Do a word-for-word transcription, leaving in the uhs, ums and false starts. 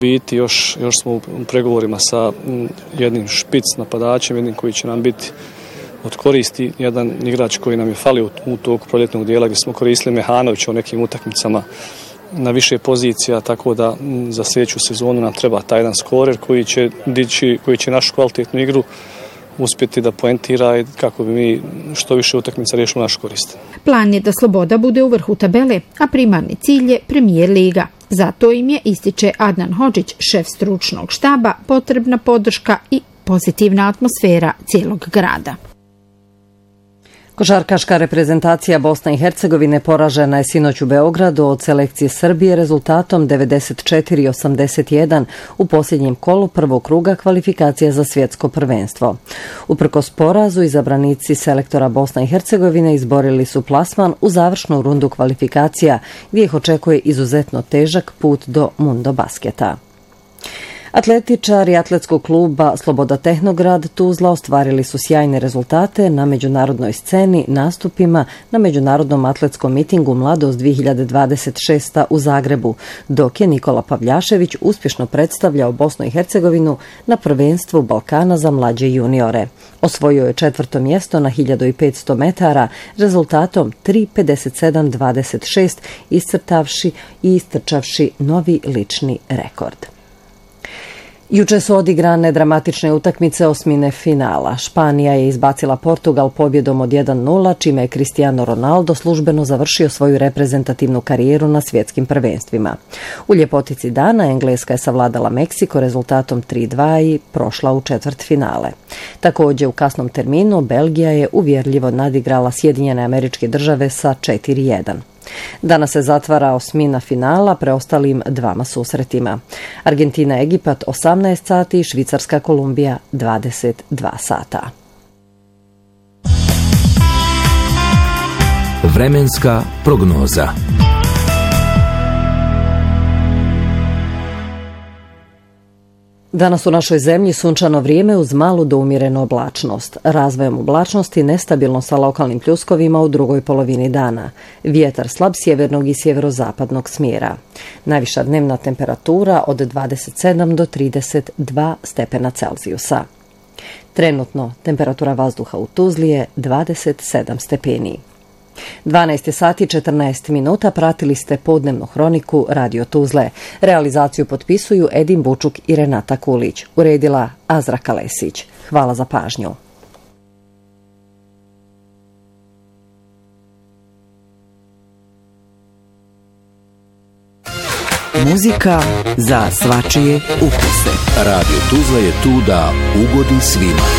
Biti još, još smo u pregovorima sa jednim špic napadačem, jednim koji će nam biti od koristi, jedan igrač koji nam je falio u toku proljetnog dijela gdje smo koristili Mehanovića u nekim utakmicama na više pozicija, tako da za sljedeću sezonu nam treba taj jedan skorer koji će dići, koji će našu kvalitetnu igru uspjeti da poentira i kako bi mi što više utakmica riješili našu korist. Plan je da Sloboda bude u vrhu tabele, a primarni cilj je Premijer liga. Zato im je, ističe Adnan Hodžić, šef stručnog štaba, potrebna podrška i pozitivna atmosfera cijelog grada. Košarkaška reprezentacija Bosne i Hercegovine poražena je sinoć u Beogradu od selekcije Srbije rezultatom devedeset četiri osamdeset jedan u posljednjem kolu prvog kruga kvalifikacija za svjetsko prvenstvo. Uprkos porazu, izabranici selektora Bosne i Hercegovine izborili su plasman u završnu rundu kvalifikacija gdje ih očekuje izuzetno težak put do Mundo basketa. Atletičari atletskog kluba Sloboda Tehnograd Tuzla ostvarili su sjajne rezultate na međunarodnoj sceni nastupima na međunarodnom atletskom mitingu Mladost dvije hiljade dvadeset šest u Zagrebu, dok je Nikola Pavljašević uspješno predstavljao Bosnu i Hercegovinu na prvenstvu Balkana za mlađe juniore. Osvojio je četvrto mjesto na hiljadu petsto metara rezultatom tri pedeset sedam dvadeset šest iscrtavši i istrčavši novi lični rekord. Juče su odigrane dramatične utakmice osmine finala. Španija je izbacila Portugal pobjedom od jedan nula, čime je Cristiano Ronaldo službeno završio svoju reprezentativnu karijeru na svjetskim prvenstvima. U ljepotici dana Engleska je savladala Meksiko rezultatom tri dva i prošla u četvrt finale. Također u kasnom terminu Belgija je uvjerljivo nadigrala Sjedinjene Američke Države sa četiri jedan. Danas se zatvara osmina finala preostalim dvama susretima. Argentina Egipat osamnaest sati i Švicarska Kolumbija dvadeset dva sata. Vremenska prognoza. Danas u našoj zemlji sunčano vrijeme uz malu do umjerenu oblačnost. Razvojem oblačnosti nestabilno sa lokalnim pljuskovima u drugoj polovini dana. Vjetar slab sjevernog i sjeverozapadnog smjera. Najviša dnevna temperatura od dvadeset sedam do trideset dva stepena Celzijusa. Trenutno temperatura vazduha u Tuzli je dvadeset sedam stepeni. dvanaest sati četrnaest minuta, pratili ste podnevnu hroniku Radio Tuzle. Realizaciju potpisuju Edin Bučuk i Renata Kulić. Uredila Azra Kalesić. Hvala za pažnju. Muzika za svačije ukuse. Radio Tuzla je tu da ugodi svima.